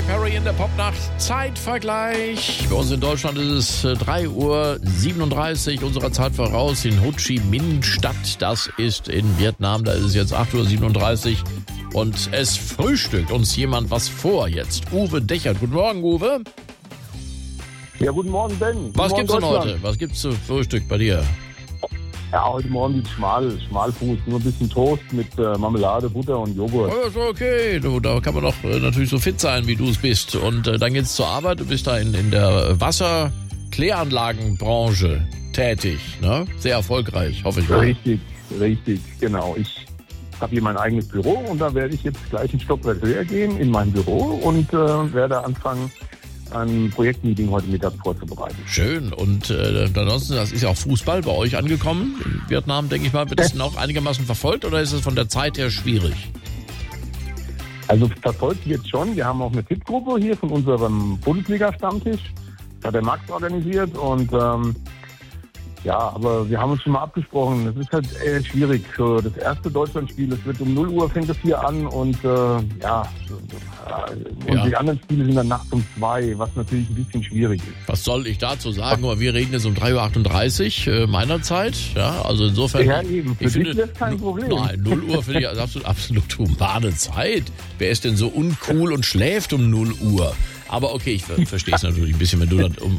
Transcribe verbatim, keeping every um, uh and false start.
Perry in der Popnacht. Zeitvergleich. Bei uns in Deutschland ist es drei Uhr siebenunddreißig unserer Zeit voraus in Ho Chi Minh Stadt. Das ist in Vietnam. Da ist es jetzt acht Uhr siebenunddreißig und es frühstückt uns jemand was vor jetzt. Uwe Dechert. Guten Morgen, Uwe. Ja, guten Morgen, Ben. Guten Was Morgen, gibt's denn Deutschland. heute? Was gibt's zu Frühstück bei dir? Ja, heute Morgen gibt's schmal, Schmalfuß. Nur ein bisschen Toast mit äh, Marmelade, Butter und Joghurt. Oh, ist okay. Du, da kann man doch äh, natürlich so fit sein, wie du es bist. Und äh, dann geht's zur Arbeit. Du bist da in, in der Wasserkläranlagenbranche tätig. Ne? Sehr erfolgreich, hoffe ich mal. Richtig, richtig, genau. Ich habe hier mein eigenes Büro und da werde ich jetzt gleich ein Stockwerk höher gehen in mein Büro und äh, werde anfangen, ein Projektmeeting heute Mittag vorzubereiten. Schön. Und äh, ansonsten, das ist ja auch Fußball bei euch angekommen. In Vietnam, denke ich mal, wird das denn auch einigermaßen verfolgt oder ist es von der Zeit her schwierig? Also verfolgt wird schon. Wir haben auch eine Tippgruppe hier von unserem Bundesliga-Stammtisch. Das hat der Max organisiert und ähm, ja, aber wir haben uns schon mal abgesprochen. Es ist halt eher schwierig für das erste Deutschlandspiel. Es wird um null Uhr, fängt das hier an und äh, ja, und Ja. die anderen Spiele sind dann nachts um zwei, was natürlich ein bisschen schwierig ist. Was soll ich dazu sagen? Aber wir reden jetzt um drei Uhr achtunddreißig äh, meiner Zeit. Ja, also insofern. Ja, eben. Für ich dich finde, wäre es kein nu- Problem. Nein, null Uhr finde ich als absolut, absolut humane Zeit. Wer ist denn so uncool und schläft um null Uhr? Aber okay, ich ver- verstehe es natürlich ein bisschen, wenn du dann um